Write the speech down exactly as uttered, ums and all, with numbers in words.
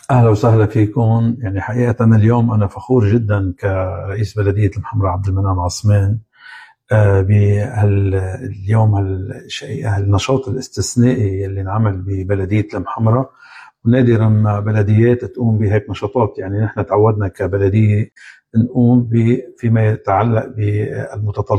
أهلا وسهلا فيكم. يعني حقيقة اليوم أنا فخور جدا كرئيس بلدية المحمرة عبد المنعم عثمان بهاليوم هالنشاط الاستثنائي اللي انعمل ببلدية المحمرة، ونادرا ما بلديات تقوم بهيك نشاطات. يعني نحن تعودنا كبلدية نقوم فيما يتعلق بالمتطلبات